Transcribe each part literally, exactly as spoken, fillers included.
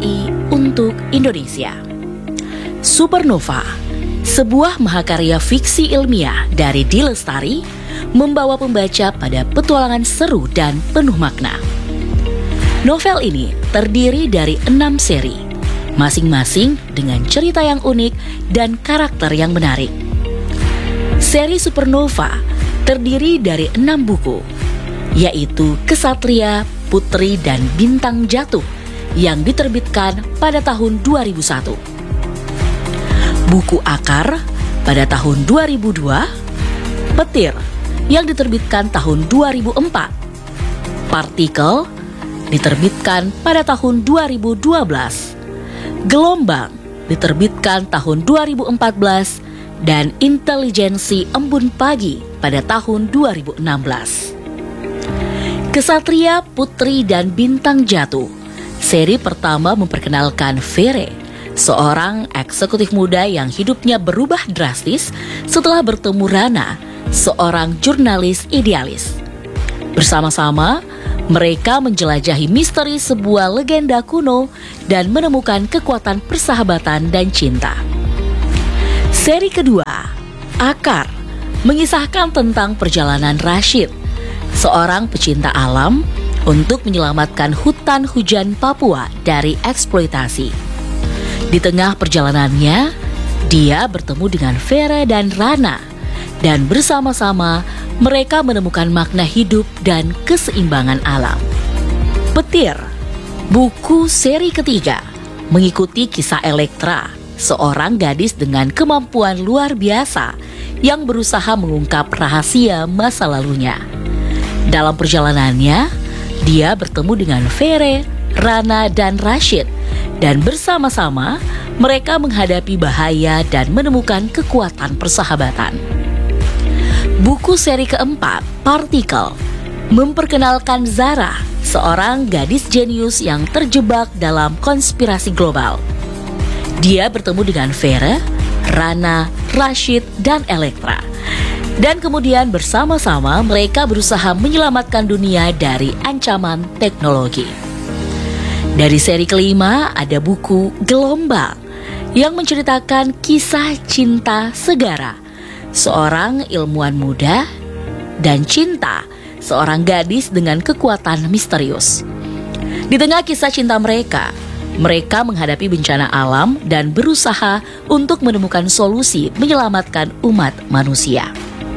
I untuk Indonesia. Supernova, sebuah mahakarya fiksi ilmiah dari D. Lestari, membawa pembaca pada petualangan seru dan penuh makna. Novel ini terdiri dari enam seri, masing-masing dengan cerita yang unik dan karakter yang menarik. Seri Supernova terdiri dari enam buku, yaitu Kesatria, Putri, dan Bintang Jatuh yang diterbitkan pada tahun dua ribu satu. Buku Akar pada tahun dua ribu dua, Petir yang diterbitkan tahun dua ribu empat, Partikel diterbitkan pada tahun dua ribu dua belas, Gelombang diterbitkan tahun dua ribu empat belas, dan Intelijensi Embun Pagi pada tahun dua ribu enam belas. Kesatria, Putri, dan Bintang Jatuh, seri pertama memperkenalkan Vere, seorang eksekutif muda yang hidupnya berubah drastis setelah bertemu Rana, seorang jurnalis idealis. Bersama-sama, mereka menjelajahi misteri sebuah legenda kuno dan menemukan kekuatan persahabatan dan cinta. Seri kedua, Akar, mengisahkan tentang perjalanan Rashid, seorang pecinta alam, untuk menyelamatkan hutan hujan Papua dari eksploitasi. Di tengah perjalanannya, dia bertemu dengan Vere dan Rana, dan bersama-sama mereka menemukan makna hidup dan keseimbangan alam. Petir, buku seri ketiga, mengikuti kisah Elektra, seorang gadis dengan kemampuan luar biasa yang berusaha mengungkap rahasia masa lalunya. Dalam perjalanannya, dia bertemu dengan Vere, Rana, dan Rashid, dan bersama-sama mereka menghadapi bahaya dan menemukan kekuatan persahabatan. Buku seri keempat, Partikel, memperkenalkan Zara, seorang gadis jenius yang terjebak dalam konspirasi global. Dia bertemu dengan Vere, Rana, Rashid, dan Elektra. Dan kemudian bersama-sama mereka berusaha menyelamatkan dunia dari ancaman teknologi. Dari seri kelima ada buku Gelombang yang menceritakan kisah cinta Segara, seorang ilmuwan muda, dan cinta seorang gadis dengan kekuatan misterius. Di tengah kisah cinta mereka, mereka menghadapi bencana alam dan berusaha untuk menemukan solusi menyelamatkan umat manusia.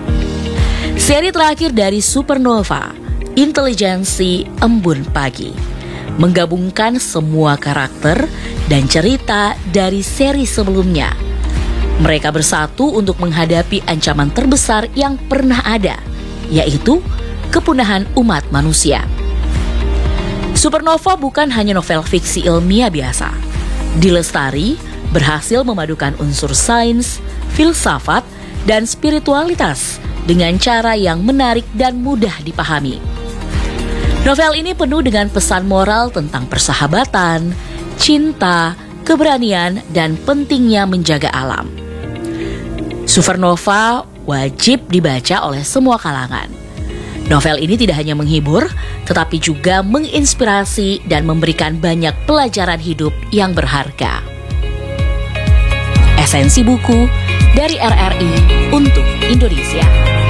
Seri terakhir dari Supernova, Intelijensi Embun Pagi, menggabungkan semua karakter dan cerita dari seri sebelumnya. Mereka bersatu untuk menghadapi ancaman terbesar yang pernah ada, yaitu kepunahan umat manusia. Supernova bukan hanya novel fiksi ilmiah biasa. D. Lestari berhasil memadukan unsur sains, filsafat, dan spiritualitas dengan cara yang menarik dan mudah dipahami. Novel ini penuh dengan pesan moral tentang persahabatan, cinta, keberanian, dan pentingnya menjaga alam. Supernova wajib dibaca oleh semua kalangan. Novel ini tidak hanya menghibur, tetapi juga menginspirasi dan memberikan banyak pelajaran hidup yang berharga. Esensi buku dari R R I untuk Indonesia.